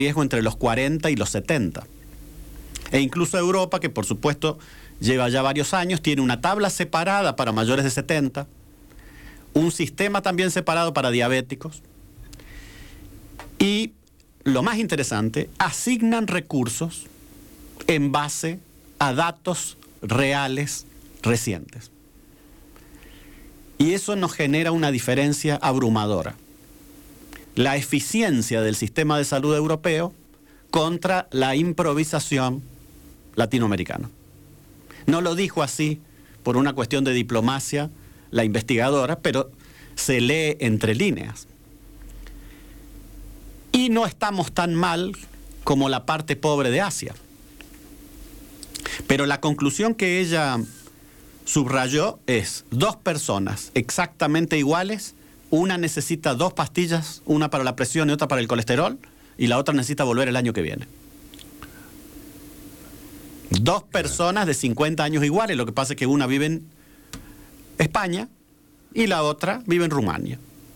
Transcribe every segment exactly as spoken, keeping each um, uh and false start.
riesgo entre los cuarenta y los setenta. E incluso Europa, que por supuesto lleva ya varios años, tiene una tabla separada para mayores de setenta, un sistema también separado para diabéticos, y lo más interesante, asignan recursos en base a datos reales recientes. Y eso nos genera una diferencia abrumadora. La eficiencia del sistema de salud europeo contra la improvisación latinoamericana. No lo dijo así por una cuestión de diplomacia la investigadora, pero se lee entre líneas. Y no estamos tan mal como la parte pobre de Asia. Pero la conclusión que ella subrayó es: dos personas exactamente iguales, una necesita dos pastillas, una para la presión y otra para el colesterol, y la otra necesita volver el año que viene. Dos personas de cincuenta años iguales, lo que pasa es que una vive en España y la otra vive en Rumania.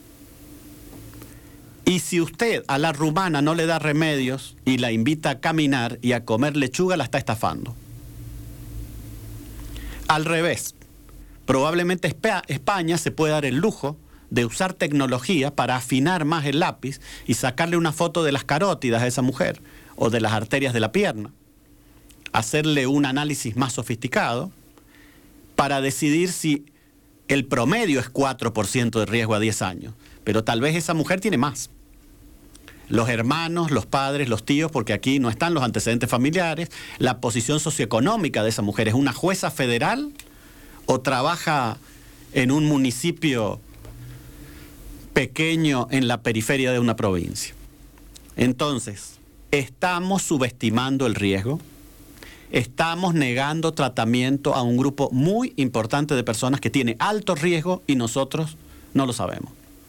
Y si usted a la rumana no le da remedios y la invita a caminar y a comer lechuga, la está estafando. Al revés, probablemente España se puede dar el lujo de usar tecnología para afinar más el lápiz y sacarle una foto de las carótidas a esa mujer o de las arterias de la pierna, hacerle un análisis más sofisticado para decidir si el promedio es cuatro por ciento de riesgo a diez años, pero tal vez esa mujer tiene más. Los hermanos, los padres, los tíos, porque aquí no están los antecedentes familiares, la posición socioeconómica de esa mujer. ¿Es una jueza federal o trabaja en un municipio pequeño en la periferia de una provincia? Entonces, estamos subestimando el riesgo, estamos negando tratamiento a un grupo muy importante de personas que tiene alto riesgo y nosotros no lo sabemos.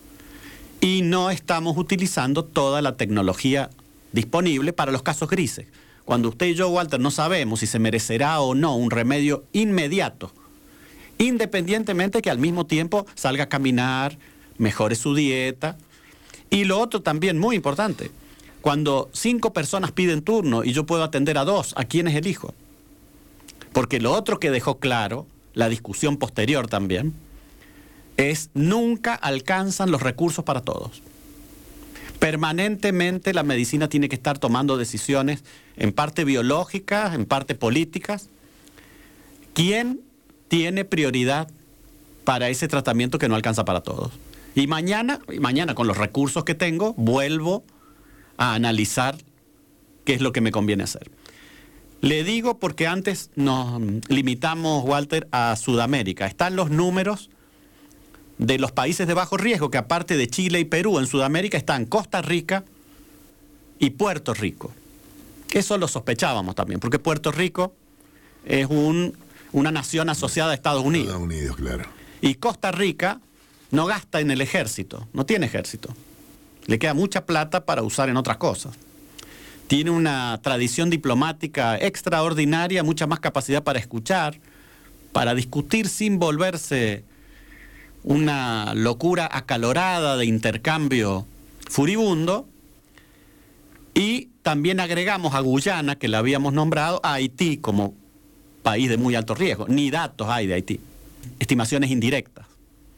Y no estamos utilizando toda la tecnología disponible para los casos grises. Cuando usted y yo, Walter, no sabemos si se merecerá o no un remedio inmediato, independientemente que al mismo tiempo salga a caminar, mejore su dieta. Y lo otro también muy importante, cuando cinco personas piden turno y yo puedo atender a dos, ¿a quiénes elijo? Porque lo otro que dejó claro, la discusión posterior también, es nunca alcanzan los recursos para todos. Permanentemente la medicina tiene que estar tomando decisiones en parte biológicas, en parte políticas. ¿Quién tiene prioridad para ese tratamiento que no alcanza para todos? Y mañana, y mañana con los recursos que tengo, vuelvo a analizar qué es lo que me conviene hacer. Le digo porque antes nos limitamos, Walter, a Sudamérica. Están los números de los países de bajo riesgo, que aparte de Chile y Perú, en Sudamérica están Costa Rica y Puerto Rico. Eso lo sospechábamos también, porque Puerto Rico es un, una nación asociada a Estados Unidos. Estados Unidos, claro. Y Costa Rica no gasta en el ejército, no tiene ejército. Le queda mucha plata para usar en otras cosas. Tiene una tradición diplomática extraordinaria, mucha más capacidad para escuchar, para discutir sin volverse una locura acalorada de intercambio furibundo. Y también agregamos a Guyana, que la habíamos nombrado, a Haití como país de muy alto riesgo. Ni datos hay de Haití, estimaciones indirectas.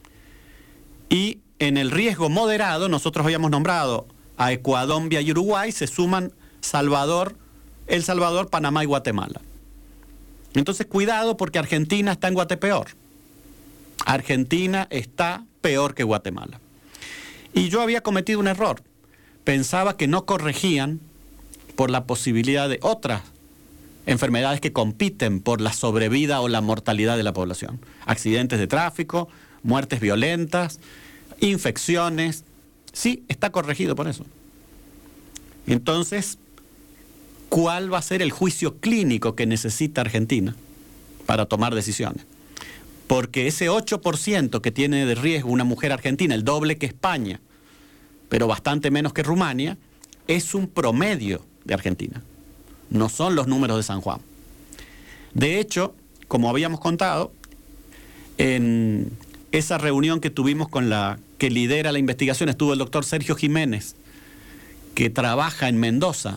Y en el riesgo moderado, nosotros habíamos nombrado a Ecuador y Uruguay, se suman Salvador, El Salvador, Panamá y Guatemala. Entonces, cuidado, porque Argentina está en Guatepeor. Argentina está peor que Guatemala. Y yo había cometido un error. Pensaba que no corregían por la posibilidad de otras enfermedades que compiten por la sobrevida o la mortalidad de la población. Accidentes de tráfico, muertes violentas, infecciones. Sí, está corregido por eso. Entonces, ¿cuál va a ser el juicio clínico que necesita Argentina para tomar decisiones? Porque ese ocho por ciento que tiene de riesgo una mujer argentina, el doble que España, pero bastante menos que Rumania, es un promedio de Argentina. No son los números de San Juan. De hecho, como habíamos contado, en esa reunión que tuvimos con la que lidera la investigación, estuvo el doctor Sergio Jiménez, que trabaja en Mendoza